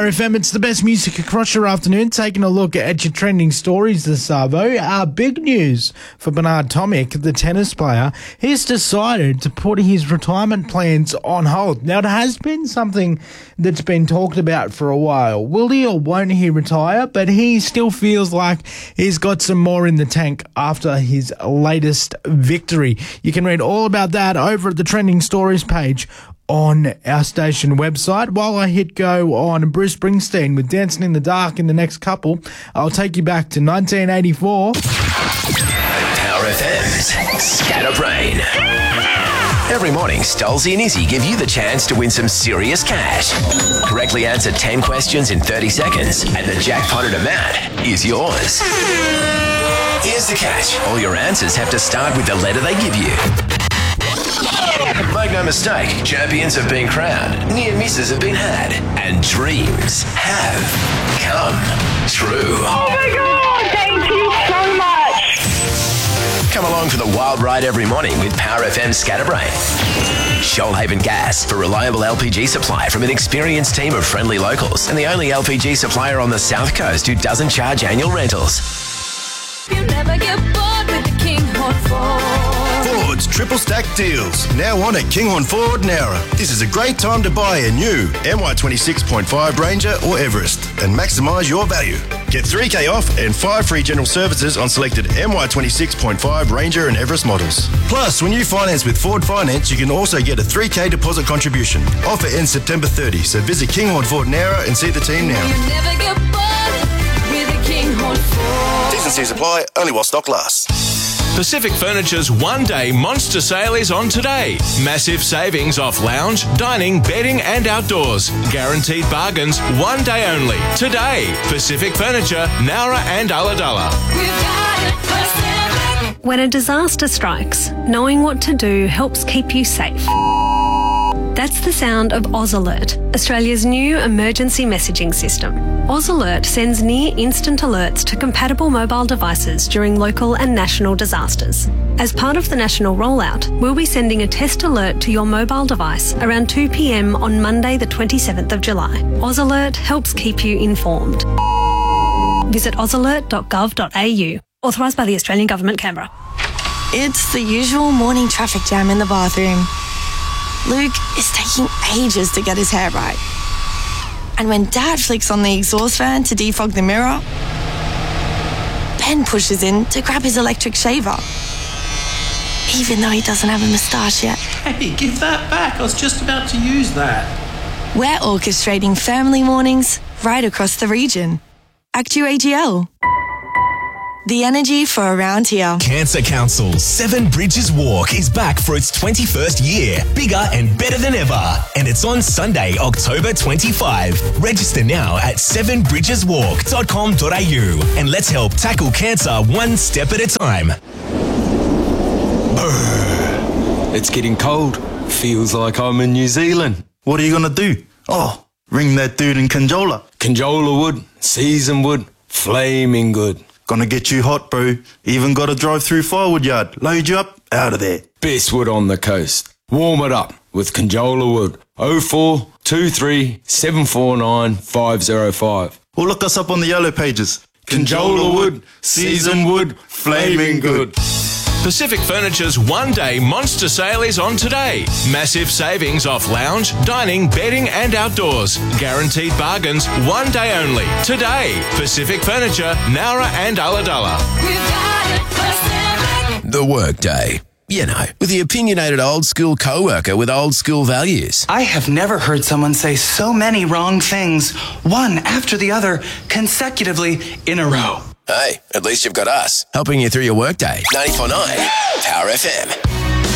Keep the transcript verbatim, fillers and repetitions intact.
Power F M, it's the best music across your afternoon. Taking a look at your trending stories this Arvo. Our big news for Bernard Tomic, the tennis player. He's decided to put his retirement plans on hold. Now, it has been something that's been talked about for a while. Will he or won't he retire? But he still feels like he's got some more in the tank after his latest victory. You can read all about that over at the trending stories page on our station website. While I hit go on Bruce Springsteen with Dancing in the Dark in the next couple, I'll take you back to nineteen eighty-four. Power F M's Scatterbrain. Every morning, Stolzy and Izzy give you the chance to win some serious cash. Correctly answer ten questions in thirty seconds, and the jackpotted amount is yours. Here's the catch. All your answers have to start with the letter they give you. Make no mistake, champions have been crowned, near misses have been had, and dreams have come true. Oh my God, thank you so much. Come along for the wild ride every morning with Power F M Scatterbrain. Shoalhaven Gas, for reliable L P G supply from an experienced team of friendly locals, and the only L P G supplier on the South Coast who doesn't charge annual rentals. You never get bored with the Kinghorn Ford. Ford's triple stack deals, now on at Kinghorn Ford Nowra. This is a great time to buy a new M Y twenty-six point five Ranger or Everest and maximise your value. Get three K off and five free general services on selected M Y twenty-six point five Ranger and Everest models. Plus, when you finance with Ford Finance, you can also get a three K deposit contribution. Offer ends September thirtieth, so visit Kinghorn Ford Nowra and see the team now. You never get bored with a Kinghorn Ford. T's and C's apply, only while stock lasts. Pacific Furniture's one-day monster sale is on today. Massive savings off lounge, dining, bedding and outdoors. Guaranteed bargains, one day only. Today, Pacific Furniture, Nowra and Ulladulla. We've got it Pacific. When a disaster strikes, knowing what to do helps keep you safe. That's the sound of Oz Alert, Australia's new emergency messaging system. Oz Alert sends near-instant alerts to compatible mobile devices during local and national disasters. As part of the national rollout, we'll be sending a test alert to your mobile device around two p m on Monday the twenty-seventh of July. Oz Alert helps keep you informed. Visit oz alert dot gov dot a u. Authorised by the Australian Government, Canberra. It's the usual morning traffic jam in the bathroom. Luke is taking ages to get his hair right. And when Dad flicks on the exhaust fan to defog the mirror, Ben pushes in to grab his electric shaver, even though he doesn't have a moustache yet. Hey, give that back. I was just about to use that. We're orchestrating family mornings right across the region. Actu A G L. The energy for around here. Cancer Council's Seven Bridges Walk is back for its twenty-first year. Bigger and better than ever. And it's on Sunday, October twenty-fifth. Register now at seven bridges walk dot com dot a u and let's help tackle cancer one step at a time. It's getting cold. Feels like I'm in New Zealand. What are you going to do? Oh, ring that dude in Conjola. Conjola wood, seasoned wood, flaming good. Gonna get you hot, bro. Even got to drive through Firewood Yard. Load you up, out of there. Best wood on the coast. Warm it up with Conjola wood. oh four two three seven four nine five oh five. Or look us up on the yellow pages. Conjola wood, seasoned wood, flaming good. Pacific Furniture's one-day monster sale is on today. Massive savings off lounge, dining, bedding and outdoors. Guaranteed bargains, one day only. Today, Pacific Furniture, Nowra and Ulladulla. We've got it Pacific. The workday. You know, with the opinionated old-school co-worker with old-school values. I have never heard someone say so many wrong things, one after the other, consecutively in a row. Hey, at least you've got us, helping you through your workday. ninety-four point nine Power F M.